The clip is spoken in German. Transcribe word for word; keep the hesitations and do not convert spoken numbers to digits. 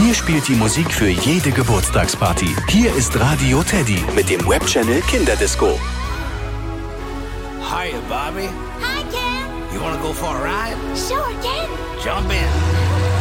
Hier spielt die Musik für jede Geburtstagsparty. Hier ist Radio Teddy mit dem Webchannel Kinderdisco. Hiya, Bobby. Hi, Ken. You wanna go for a ride? Sure, Ken. Jump in.